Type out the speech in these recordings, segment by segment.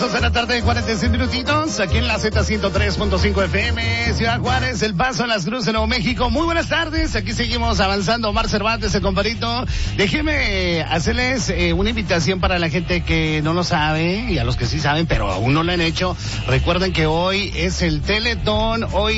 2 de la tarde, 46 minutitos, aquí en la Z103.5 FM, Ciudad Juárez, El Paso, en Las Cruces, Nuevo México. Muy buenas tardes, aquí seguimos avanzando. Omar Cervantes, el compadrito. Déjenme hacerles una invitación para la gente que no lo sabe y a los que sí saben, pero aún no lo han hecho. Recuerden que hoy es el Teletón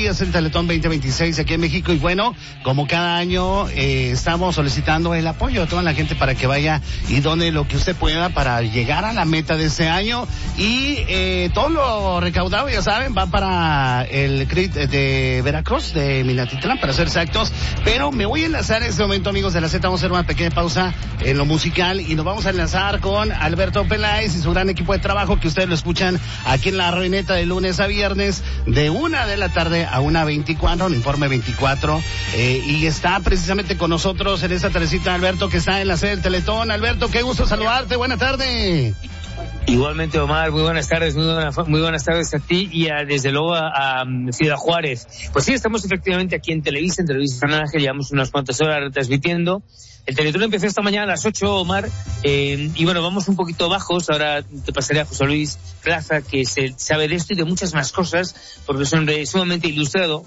2026 aquí en México y bueno, como cada año estamos solicitando el apoyo de toda la gente para que vaya y done lo que usted pueda para llegar a la meta de este año y todo lo recaudado, ya saben, va para el CRIT de Veracruz, de Minatitlán, para ser exactos, pero me voy a enlazar en este momento, amigos de la Z, vamos a hacer una pequeña pausa en lo musical y nos vamos a enlazar con Alberto Peláez y su gran equipo de trabajo que ustedes lo escuchan aquí en La Reineta de lunes a viernes de 1 de la tarde a 1:24, un informe 24, y está precisamente con nosotros en esta tardecita Alberto, que está en la sede del Teletón. Alberto, qué gusto saludarte, buena tarde. Igualmente, Omar, muy buenas tardes, muy buenas tardes a ti y desde luego a Ciudad Juárez. Pues sí, estamos efectivamente aquí en Televisa San Ángel, llevamos unas cuantas horas retransmitiendo. El Teletón empezó esta mañana a las 8, Omar, y bueno, vamos un poquito bajos. Ahora te pasaré a José Luis Plaza, que sabe de esto y de muchas más cosas, porque es un hombre sumamente ilustrado.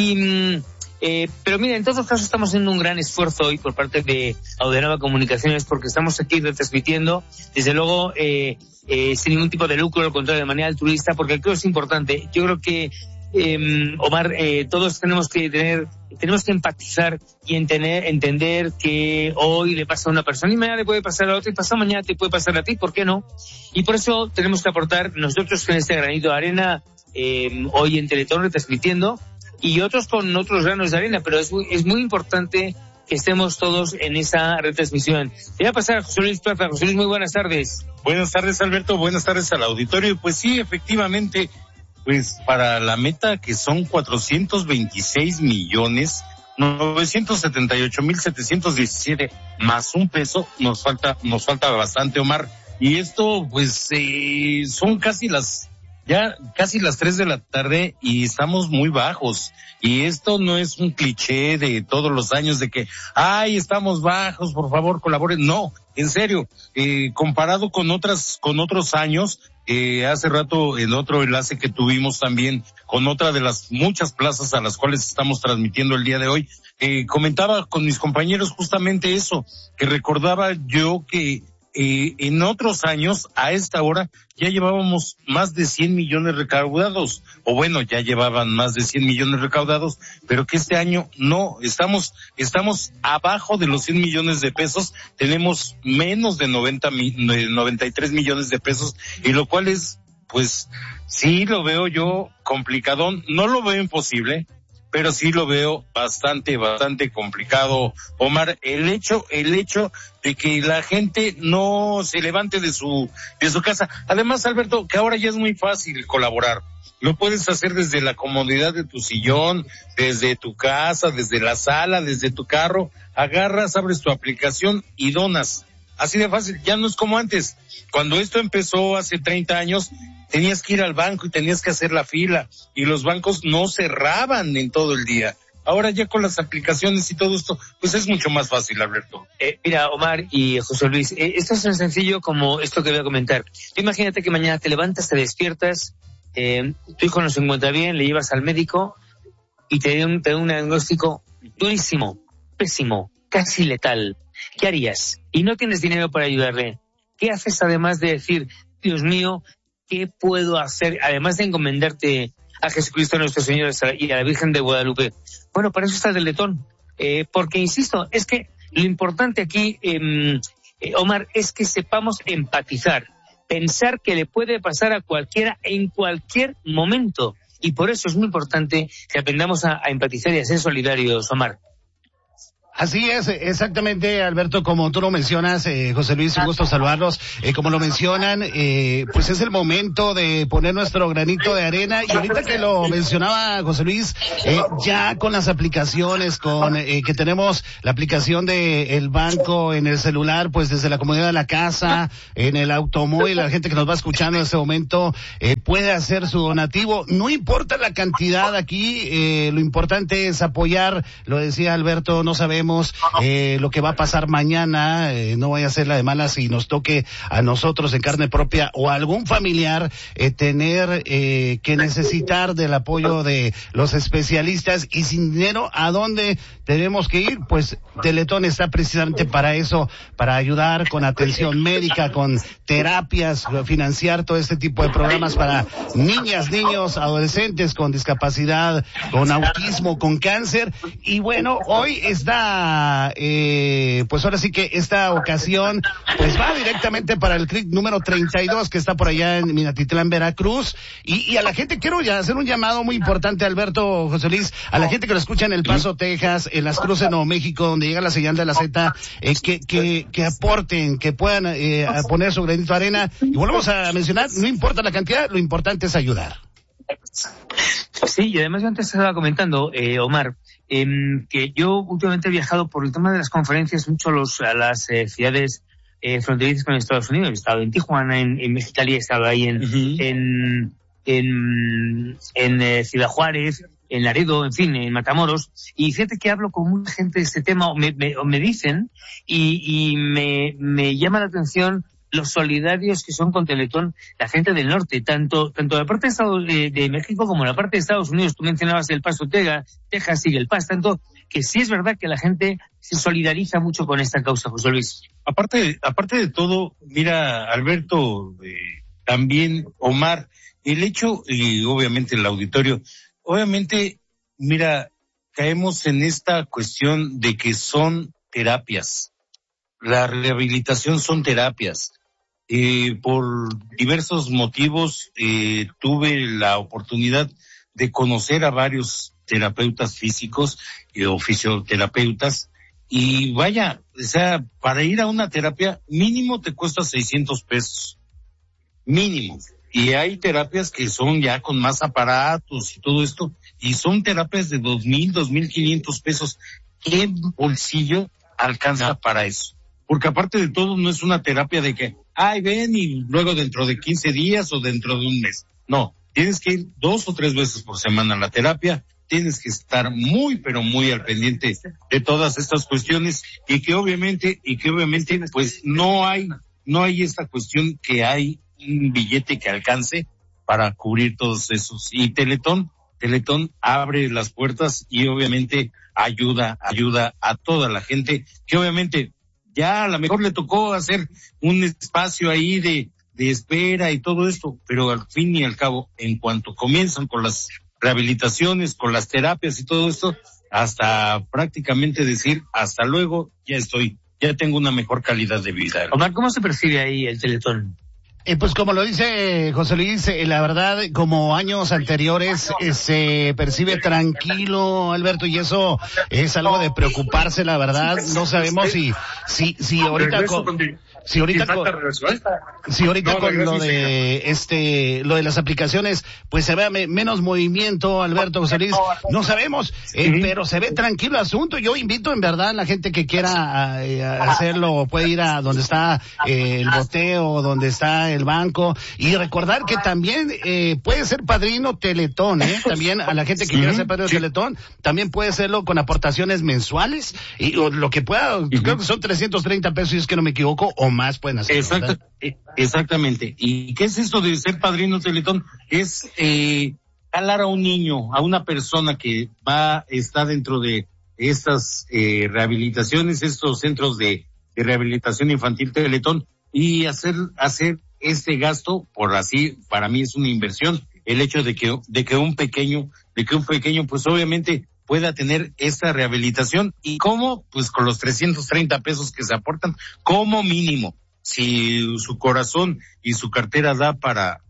Pero mira, en todos los casos estamos haciendo un gran esfuerzo hoy por parte de Audenava Comunicaciones, porque estamos aquí retransmitiendo, desde luego, sin ningún tipo de lucro, al contrario, de manera altruista, porque creo que es importante. Yo creo que, Omar, todos tenemos que empatizar y entender que hoy le pasa a una persona y mañana le puede pasar a otra y pasado mañana te puede pasar a ti, ¿por qué no? Y por eso tenemos que aportar nosotros en este granito de arena, hoy en Teletón retransmitiendo, y otros con otros granos de arena, pero es muy importante que estemos todos en esa retransmisión. Voy a pasar a José Luis Plaza. José Luis, muy buenas tardes. Buenas tardes, Alberto, buenas tardes al auditorio. Pues sí, efectivamente, pues para la meta que son 426,978,717 más un peso, nos falta bastante, Omar. Y esto, pues, son casi las 3 de la tarde y estamos muy bajos. Y esto no es un cliché de todos los años de que, estamos bajos, por favor, colaboren. No, en serio, comparado con otros años, hace rato en otro enlace que tuvimos también con otra de las muchas plazas a las cuales estamos transmitiendo el día de hoy, comentaba con mis compañeros justamente eso, que recordaba yo que en otros años, a esta hora, ya llevábamos más de 100 millones recaudados, o bueno, ya llevaban más de 100 millones recaudados, pero que este año no, estamos abajo de los 100 millones de pesos, tenemos menos de 93 millones de pesos, y lo cual es, pues, sí lo veo yo complicadón, no lo veo imposible, pero sí lo veo bastante complicado, Omar. El hecho de que la gente no se levante de su casa. Además, Alberto, que ahora ya es muy fácil colaborar. Lo puedes hacer desde la comodidad de tu sillón, desde tu casa, desde la sala, desde tu carro. Agarras, abres tu aplicación y donas. Así de fácil. Ya no es como antes. Cuando esto empezó hace 30 años, tenías que ir al banco y tenías que hacer la fila y los bancos no cerraban en todo el día. Ahora ya con las aplicaciones y todo esto, pues es mucho más fácil, Alberto. Mira, Omar y José Luis, esto es tan sencillo como esto que voy a comentar. Tú imagínate que mañana te levantas, te despiertas, tu hijo no se encuentra bien, le llevas al médico y te da un diagnóstico durísimo, pésimo, casi letal. ¿Qué harías? Y no tienes dinero para ayudarle. ¿Qué haces además de decir, Dios mío, ¿qué puedo hacer? Además de encomendarte a Jesucristo nuestro Señor y a la Virgen de Guadalupe. Bueno, para eso está el Teletón. Porque, insisto, es que lo importante aquí, Omar, es que sepamos empatizar. Pensar que le puede pasar a cualquiera en cualquier momento. Y por eso es muy importante que aprendamos a empatizar y a ser solidarios, Omar. Así es, exactamente, Alberto, como tú lo mencionas, José Luis, un gusto saludarlos. Como lo mencionan, pues es el momento de poner nuestro granito de arena. Y ahorita que lo mencionaba José Luis, ya con las aplicaciones, que tenemos la aplicación de el banco en el celular, pues desde la comodidad de la casa, en el automóvil, la gente que nos va escuchando en este momento, puede hacer su donativo. No importa la cantidad aquí, lo importante es apoyar, lo decía Alberto, no sabemos sabemos lo que va a pasar mañana, no vaya a ser la de malas y nos toque a nosotros en carne propia o a algún familiar tener que necesitar del apoyo de los especialistas y sin dinero, ¿a dónde tenemos que ir? Pues Teletón está precisamente para eso, para ayudar con atención médica, con terapias, financiar todo este tipo de programas para niñas, niños, adolescentes con discapacidad, con autismo, con cáncer. Y bueno, hoy está, pues ahora sí que esta ocasión, pues va directamente para el CRIC número 32, que está por allá en Minatitlán, Veracruz. Y a la gente, quiero ya hacer un llamado muy importante, Alberto, José Luis, a la gente que lo escucha en El Paso, Texas, en Las Cruces, Nuevo México, donde llega la señal de la Z, que aporten, que puedan poner su granito de arena. Y volvemos a mencionar, no importa la cantidad, lo importante es ayudar. Sí, y además yo antes estaba comentando, Omar, que yo últimamente he viajado por el tema de las conferencias mucho a las ciudades fronterizas con Estados Unidos. He estado en Tijuana, en Mexicali, he estado ahí en Ciudad Juárez, en Laredo, en fin, en Matamoros, y fíjate que hablo con mucha gente de este tema, o me dicen, y me llama la atención los solidarios que son con Teletón, la gente del norte, tanto la parte de México como la parte de Estados Unidos. Tú mencionabas El Paso, Texas y El Paso, tanto que sí es verdad que la gente se solidariza mucho con esta causa, José Luis. Aparte de todo, mira, Alberto, también Omar, el hecho, y obviamente el auditorio, obviamente, mira, caemos en esta cuestión de que son terapias. La rehabilitación son terapias. Por diversos motivos, tuve la oportunidad de conocer a varios terapeutas físicos o fisioterapeutas, y vaya, o sea, para ir a una terapia mínimo te cuesta 600 pesos. Mínimo. Y hay terapias que son ya con más aparatos y todo esto, y son terapias de 2,000, 2,500 pesos. ¿Qué bolsillo alcanza para eso? Porque aparte de todo no es una terapia de que, ven y luego dentro de 15 días o dentro de un mes. No, tienes que ir 2 o 3 veces por semana a la terapia, tienes que estar muy, pero muy al pendiente de todas estas cuestiones, y que obviamente, pues no hay esta cuestión que hay un billete que alcance para cubrir todos esos. Y Teletón abre las puertas y obviamente ayuda a toda la gente que obviamente ya a lo mejor le tocó hacer un espacio ahí de espera y todo esto, pero al fin y al cabo, en cuanto comienzan con las rehabilitaciones, con las terapias y todo esto, hasta prácticamente decir hasta luego, ya tengo una mejor calidad de vida. Omar, ¿cómo se percibe ahí el Teletón? Pues como lo dice José Luis, la verdad, como años anteriores, se percibe tranquilo, Alberto, y eso es algo de preocuparse, la verdad. No sabemos si ahorita con lo de las aplicaciones, pues se vea menos movimiento, Alberto, José Luis, no sabemos, pero se ve tranquilo el asunto. Yo invito en verdad a la gente que quiera hacerlo, puede ir a donde está el boteo, donde está el banco, y recordar que también puede ser padrino Teletón, también a la gente que quiera ser padrino Teletón, también puede hacerlo con aportaciones mensuales, y o lo que pueda, creo que son 330 pesos, si es que no me equivoco, o más pueden hacer. Exactamente. ¿Y qué es esto de ser padrino Teletón? Es jalar a un niño, a una persona que está dentro de estas rehabilitaciones, estos centros de rehabilitación infantil Teletón, y hacer este gasto, por así, para mí es una inversión, el hecho de que un pequeño pues obviamente pueda tener esta rehabilitación. ¿Y cómo? Pues con los 330 pesos que se aportan como mínimo. Si su corazón y su cartera da para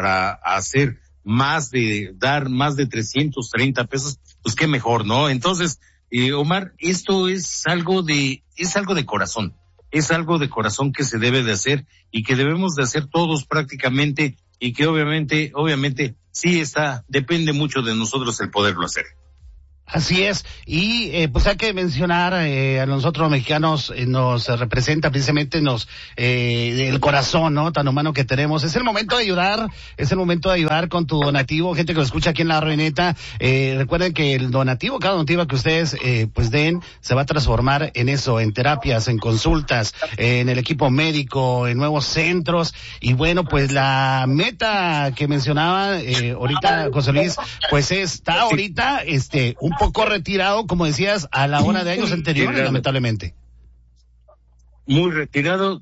dar más de 330 pesos, pues qué mejor, ¿no? Entonces, Omar, esto es algo de corazón. Es algo de corazón que se debe de hacer y que debemos de hacer todos prácticamente, y que obviamente sí depende mucho de nosotros el poderlo hacer. Así es, y pues hay que mencionar a nosotros mexicanos, nos representa precisamente el corazón, ¿no? Tan humano que tenemos. Es el momento de ayudar con tu donativo, gente que lo escucha aquí en La Ruineta. Recuerden que el donativo, cada donativo que ustedes pues den, se va a transformar en eso, en terapias, en consultas, en el equipo médico, en nuevos centros. Y bueno, pues la meta que mencionaba ahorita José Luis, pues está ahorita un poco retirado, como decías, a la hora de años anteriores, lamentablemente. Muy retirado,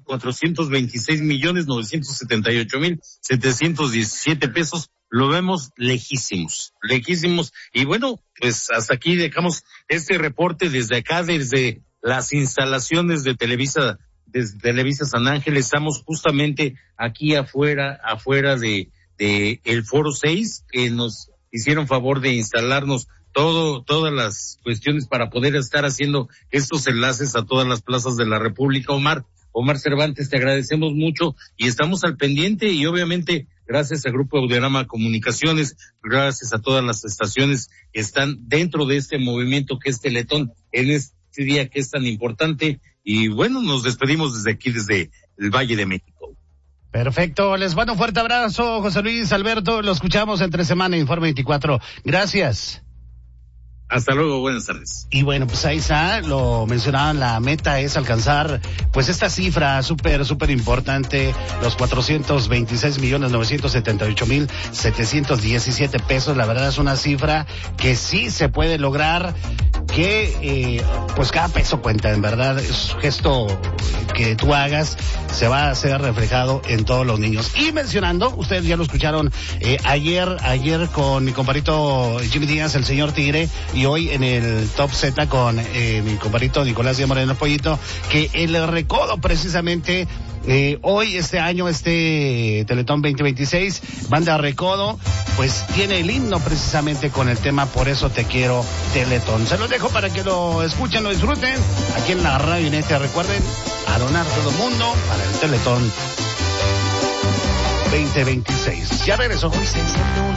426,978,717 pesos. Lo vemos lejísimos. Y bueno, pues hasta aquí dejamos este reporte desde acá, desde las instalaciones de Televisa, desde Televisa San Ángel. Estamos justamente aquí afuera de el Foro 6, que nos hicieron favor de instalarnos todas las cuestiones para poder estar haciendo estos enlaces a todas las plazas de la República. Omar Cervantes, te agradecemos mucho y estamos al pendiente, y obviamente gracias al Grupo Audiorama Comunicaciones, gracias a todas las estaciones que están dentro de este movimiento que es Teletón en este día que es tan importante. Y bueno, nos despedimos desde aquí, desde el Valle de México. Perfecto, les mando un fuerte abrazo, José Luis, Alberto, lo escuchamos entre semana, Informe 24. Gracias. Hasta luego, buenas tardes. Y bueno, pues ahí está, lo mencionaban, la meta es alcanzar pues esta cifra súper importante, los 426,978,717 pesos. La verdad es una cifra que sí se puede lograr, que pues cada peso cuenta, en verdad. Es un gesto que tú hagas, se va a hacer reflejado en todos los niños. Y mencionando, ustedes ya lo escucharon ayer con mi compadrito Jimmy Díaz, el señor Tigre, y hoy en el Top Z con mi compadrito Nicolás Díaz Moreno Pollito, que el recodo precisamente hoy, este año, Teletón 2026, Banda Recodo, pues tiene el himno precisamente con el tema Por Eso Te Quiero, Teletón. Se los dejo para que lo escuchen, lo disfruten aquí en la Radio Inete. Recuerden, a donar todo el mundo para el Teletón 2026. Ya regresó.